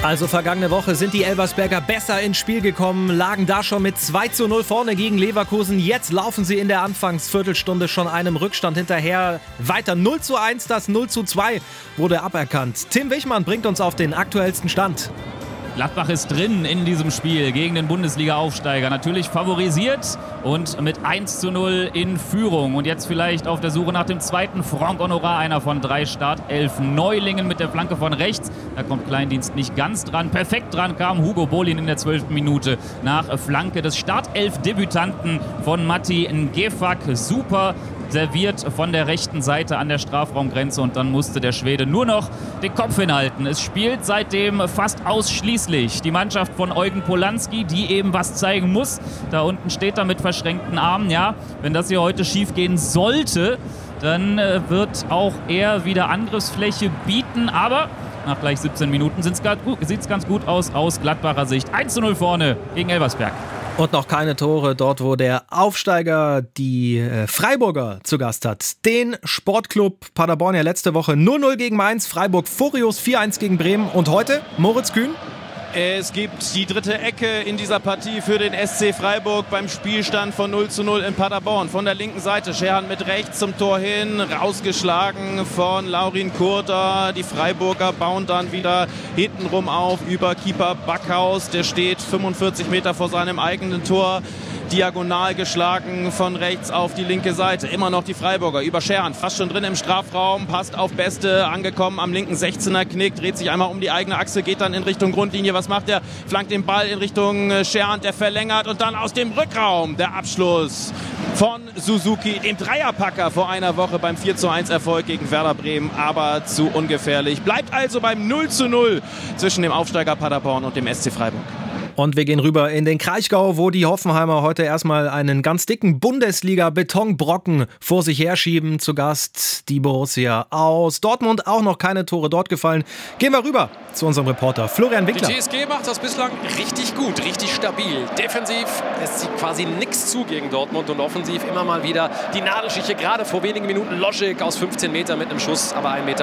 Also vergangene Woche sind die Elversberger besser ins Spiel gekommen, lagen da schon mit 2:0 vorne gegen Leverkusen. Jetzt laufen sie in der Anfangsviertelstunde schon einem Rückstand hinterher. Weiter 0:1, das 0:2 wurde aberkannt. Tim Wichmann bringt uns auf den aktuellsten Stand. Gladbach ist drin in diesem Spiel gegen den Bundesliga-Aufsteiger. Natürlich favorisiert und mit 1:0 in Führung. Und jetzt vielleicht auf der Suche nach dem zweiten Franck Honorat, einer von 3 Startelf Neulingen mit der Flanke von rechts. Da kommt Kleindienst nicht ganz dran. Perfekt dran kam Hugo Bolin in der 12. Minute nach Flanke des Startelf-Debütanten von Matti Ngefak. Super serviert von der rechten Seite an der Strafraumgrenze und dann musste der Schwede nur noch den Kopf hinhalten. Es spielt seitdem fast ausschließlich die Mannschaft von Eugen Polanski, die eben was zeigen muss. Da unten steht er mit verschränkten Armen. Ja, wenn das hier heute schief gehen sollte, dann wird auch er wieder Angriffsfläche bieten, aber nach gleich 17 Minuten sieht es ganz gut aus Gladbacher Sicht. 1:0 vorne gegen Elversberg. Und noch keine Tore dort, wo der Aufsteiger die Freiburger zu Gast hat. Den Sportclub Paderborn ja letzte Woche 0:0 gegen Mainz, Freiburg furios 4:1 gegen Bremen. Und heute Moritz Kühn? Es gibt die dritte Ecke in dieser Partie für den SC Freiburg beim Spielstand von 0:0 in Paderborn. Von der linken Seite Scherhan mit rechts zum Tor hin, rausgeschlagen von Laurin Kurter. Die Freiburger bauen dann wieder hintenrum auf über Keeper Backhaus. Der steht 45 Meter vor seinem eigenen Tor. Diagonal geschlagen von rechts auf die linke Seite. Immer noch die Freiburger über Scherhan. Fast schon drin im Strafraum. Passt auf Beste. Angekommen am linken 16er Knick. Dreht sich einmal um die eigene Achse. Geht dann in Richtung Grundlinie. Was macht er? Flankt den Ball in Richtung Scherhan. Der verlängert. Und dann aus dem Rückraum der Abschluss von Suzuki. Dem Dreierpacker vor einer Woche beim 4:1 Erfolg gegen Werder Bremen. Aber zu ungefährlich. Bleibt also beim 0:0 zwischen dem Aufsteiger Paderborn und dem SC Freiburg. Und wir gehen rüber in den Kraichgau, wo die Hoffenheimer heute erstmal einen ganz dicken Bundesliga-Betonbrocken vor sich herschieben. Zu Gast die Borussia aus Dortmund. Auch noch keine Tore dort gefallen. Gehen wir rüber zu unserem Reporter Florian Winkler. Die TSG macht das bislang richtig gut, richtig stabil. Defensiv lässt sie quasi nichts zu gegen Dortmund und offensiv immer mal wieder die Nadelstiche. Gerade vor wenigen Minuten Loschik aus 15 Metern mit einem Schuss, aber 1,90